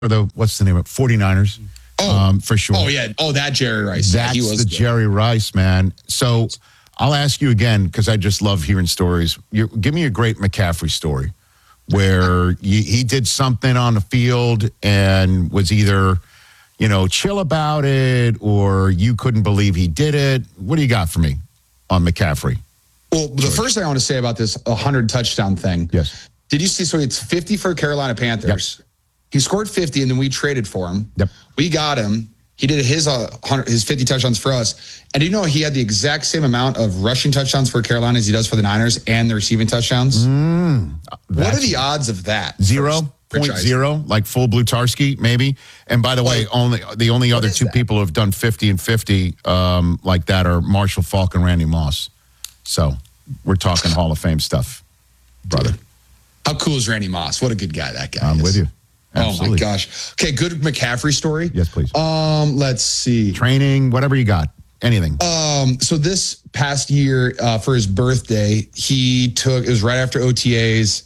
what's the name of it? 49ers. For sure. Oh, yeah. Oh, that Jerry Rice. That's he was the good. Jerry Rice, man. So I'll ask you again, because I just love hearing stories. Give me a great McCaffrey story where he did something on the field and was either, chill about it or you couldn't believe he did it. What do you got for me on McCaffrey? Well, the first thing I want to say about this 100 touchdown thing. Yes. Did you see? So it's 50 for Carolina Panthers. Yep. He scored 50, and then we traded for him. Yep. We got him. He did his 50 touchdowns for us. And he had the exact same amount of rushing touchdowns for Carolina as he does for the Niners and the receiving touchdowns. What are the odds of that? 0.0, like full Blutarski, maybe. And by the way, the only other two people who have done 50 and 50 like that are Marshall Faulk and Randy Moss. So we're talking Hall of Fame stuff, brother. Dude. How cool is Randy Moss? What a good guy that guy is. I'm with you. Absolutely. Oh, my gosh. Okay, good McCaffrey story. Yes, please. Let's see. Training, whatever you got. Anything. So this past year, for his birthday, it was right after OTAs.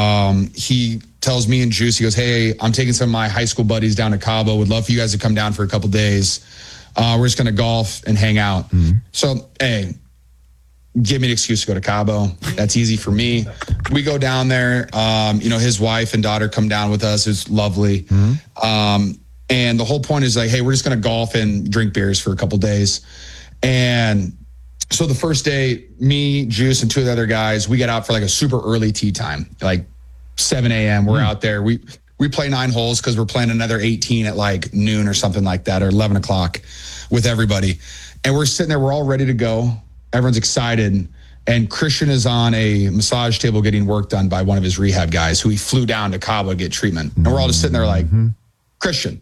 He tells me and Juice, he goes, hey, I'm taking some of my high school buddies down to Cabo. Would love for you guys to come down for a couple days. We're just going to golf and hang out. Mm-hmm. So, hey, give me an excuse to go to Cabo. That's easy for me. We go down there. His wife and daughter come down with us. It's lovely. Mm-hmm. And the whole point is like, hey, we're just going to golf and drink beers for a couple days. And so the first day, me, Juice, and two of the other guys, we get out for like a super early tee time, like 7 a.m. We're out there. We play 9 holes because we're playing another 18 at like noon or something like that, or 11 o'clock with everybody. And we're sitting there. We're all ready to go. Everyone's excited. And Christian is on a massage table getting work done by one of his rehab guys who he flew down to Cabo to get treatment. And we're all just sitting there like, Christian,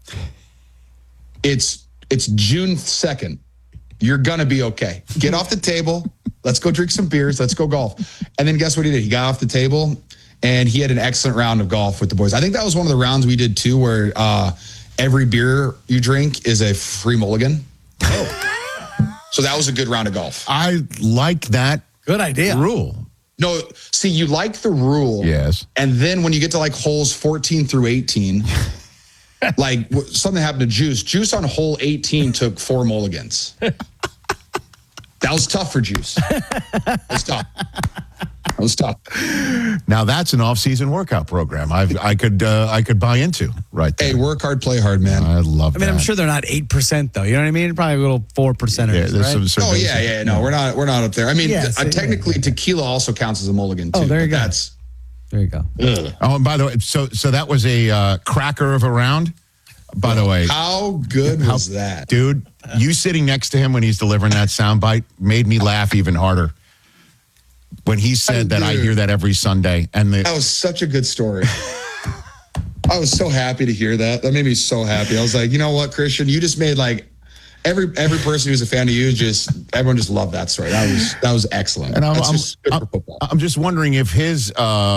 it's June 2nd. You're going to be okay. Get off the table. Let's go drink some beers. Let's go golf. And then guess what he did? He got off the table and he had an excellent round of golf with the boys. I think that was one of the rounds we did too, where every beer you drink is a free mulligan. Oh. So that was a good round of golf. I like that. Good idea. Rule. No, see, you like the rule. Yes. And then when you get to like holes 14 through 18, like something happened to Juice. Juice on hole 18 took 4 mulligans. That was tough for Juice. That was tough. Now that's an off-season workout program. I could buy into right there. Hey, work hard, play hard, man. I love that. I'm sure they're not 8% though. You know what I mean? Probably a little 4%ers, right? No, we're not up there. I mean, technically, tequila also counts as a mulligan too. Oh, there you go. There you go. Oh, and by the way, so that was a cracker of a round. By the way, how good was that, dude? You sitting next to him when he's delivering that soundbite made me laugh even harder. When he said that, I hear that every Sunday, and that was such a good story. I was so happy to hear that. That made me so happy. I was like, you know what, Christian, you just made like every person who's a fan of you everyone just loved that story. That was excellent. And just good for football. I'm just wondering if his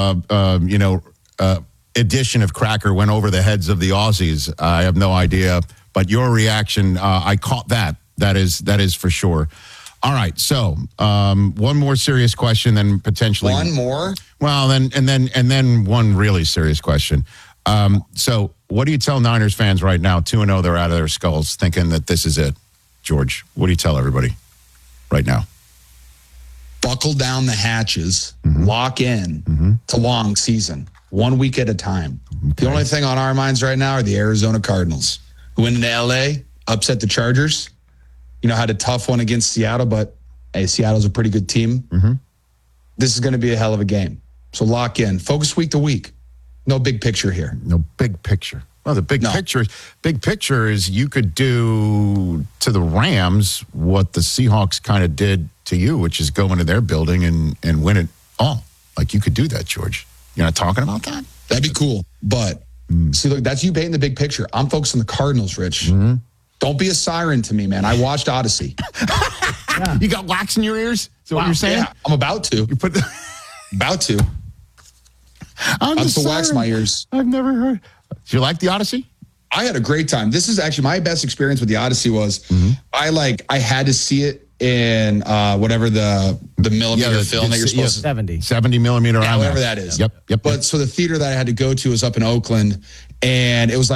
edition of cracker went over the heads of the Aussies. I have no idea, but your reaction, I caught that. That is for sure. All right, so one more serious question, then potentially one more. Well, then one really serious question. So, what do you tell Niners fans right now? 2-0, they're out of their skulls, thinking that this is it. George, what do you tell everybody right now? Buckle down the hatches, lock in to long season, 1 week at a time. Okay. The only thing on our minds right now are the Arizona Cardinals, who went into LA, upset the Chargers. Had a tough one against Seattle, but hey, Seattle's a pretty good team. Mm-hmm. This is going to be a hell of a game. So lock in. Focus week to week. No big picture here. No big picture. Well, the big picture is you could do to the Rams what the Seahawks kind of did to you, which is go into their building and win it all. Like you could do that, George. You're not talking about that? That'd be cool. But see, look, that's you painting the big picture. I'm focused on the Cardinals, Rich. Mm-hmm. Don't be a siren to me, man. I watched Odyssey. You got wax in your ears? Is that what you're saying? Yeah, I'm about to. You put about to. I'm to wax my ears. I've never heard. Did you like the Odyssey? I had a great time. This is actually my best experience with the Odyssey was I had to see it in whatever the millimeter film that you're supposed to 70 millimeter. Yeah, whatever that is. Yep. But so the theater that I had to go to was up in Oakland, and it was like